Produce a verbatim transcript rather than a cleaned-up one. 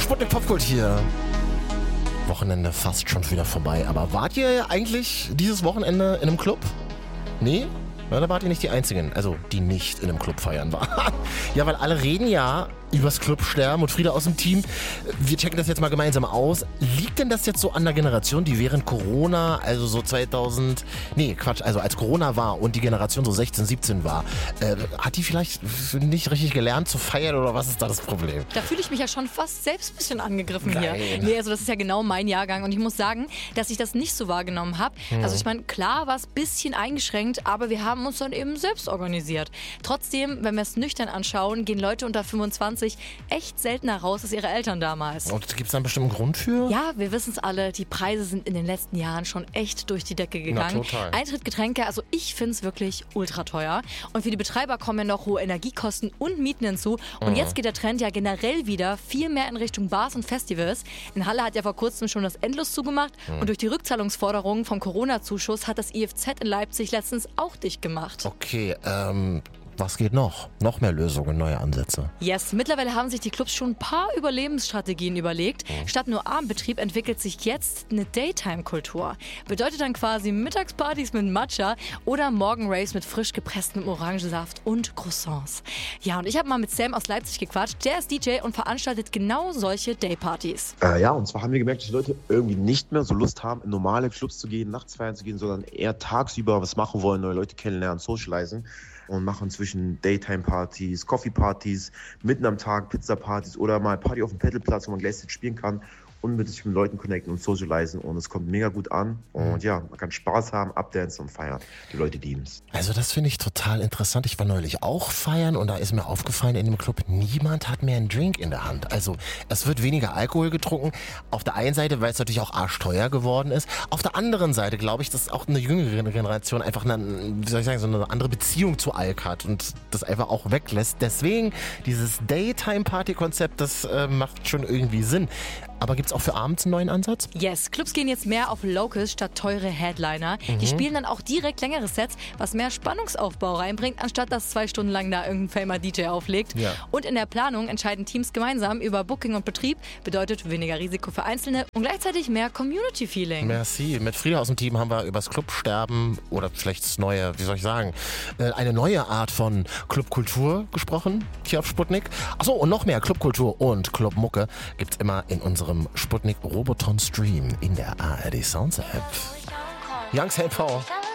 Sputnik Popkult hier. Wochenende fast schon wieder vorbei. Aber wart ihr eigentlich dieses Wochenende in einem Club? Nee? Na, da wart ihr nicht die Einzigen, also die nicht in einem Club feiern waren. Ja, weil alle reden ja übers Clubsterben und Frieda aus dem Team. Wir checken das jetzt mal gemeinsam aus. Liegt denn das jetzt so an der Generation, die während Corona, also so zweitausend, nee, Quatsch, also als Corona war und die Generation so sechzehn, siebzehn war, äh, hat die vielleicht nicht richtig gelernt zu feiern oder was ist da das Problem? Da fühle ich mich ja schon fast selbst ein bisschen angegriffen Nein. hier. Nee, also das ist ja genau mein Jahrgang und ich muss sagen, dass ich das nicht so wahrgenommen habe. Hm. Also ich meine, klar war es ein bisschen eingeschränkt, aber wir haben uns dann eben selbst organisiert. Trotzdem, wenn wir es nüchtern anschauen, gehen Leute unter fünfundzwanzig echt seltener raus als ihre Eltern damals. Und gibt es da einen bestimmten Grund für? Ja, wir wissen es alle, die Preise sind in den letzten Jahren schon echt durch die Decke gegangen. Na, total. Eintritt, Getränke, also ich finde es wirklich ultra teuer. Und für die Betreiber kommen ja noch hohe Energiekosten und Mieten hinzu. Und mhm. jetzt geht der Trend ja generell wieder viel mehr in Richtung Bars und Festivals. In Halle hat ja vor kurzem schon das Endlos zugemacht. Mhm. Und durch die Rückzahlungsforderungen vom Corona-Zuschuss hat das I F Z in Leipzig letztens auch dicht gemacht. Okay, ähm... was geht noch? Noch mehr Lösungen, neue Ansätze. Yes, mittlerweile haben sich die Clubs schon ein paar Überlebensstrategien überlegt. Mhm. Statt nur Abendbetrieb entwickelt sich jetzt eine Daytime-Kultur. Bedeutet dann quasi Mittagspartys mit Matcha oder Morgenraves mit frisch gepresstem Orangensaft und Croissants. Ja, und ich habe mal mit Sam aus Leipzig gequatscht. Der ist D J und veranstaltet genau solche Daypartys. Äh, ja, und zwar haben wir gemerkt, dass die Leute irgendwie nicht mehr so Lust haben, in normale Clubs zu gehen, nachts feiern zu gehen, sondern eher tagsüber was machen wollen, neue Leute kennenlernen, socialisen. Und machen zwischen Daytime-Partys, Coffee-Partys, mitten am Tag Pizza-Partys oder mal Party auf dem Pedalplatz, wo man gleichzeitig spielen kann und mit sich mit Leuten connecten und socialisen. Und es kommt mega gut an. Und ja, man kann Spaß haben, abdancen und feiern. Die Leute lieben es. Also das finde ich total interessant. Ich war neulich auch feiern und da ist mir aufgefallen, in dem Club, niemand hat mehr einen Drink in der Hand. Also es wird weniger Alkohol getrunken. Auf der einen Seite, weil es natürlich auch arschteuer geworden ist. Auf der anderen Seite glaube ich, dass auch eine jüngere Generation einfach eine, wie soll ich sagen, so eine andere Beziehung zu Alk hat und das einfach auch weglässt. Deswegen dieses Daytime-Party-Konzept, das äh, macht schon irgendwie Sinn. Aber gibt es auch für abends einen neuen Ansatz? Yes, Clubs gehen jetzt mehr auf Locals statt teure Headliner. Mhm. Die spielen dann auch direkt längere Sets, was mehr Spannungsaufbau reinbringt, anstatt dass zwei Stunden lang da irgendein Famer D J auflegt. Ja. Und in der Planung entscheiden Teams gemeinsam über Booking und Betrieb, bedeutet weniger Risiko für Einzelne und gleichzeitig mehr Community-Feeling. Merci. Mit Frieda aus dem Team haben wir über das Clubsterben oder vielleicht das neue, wie soll ich sagen, eine neue Art von Clubkultur gesprochen, hier auf Sputnik. Achso, und noch mehr Clubkultur und Clubmucke gibt's immer in unserem Sputnik Roboton Stream in der A R D Sounds App. Young Saint Power.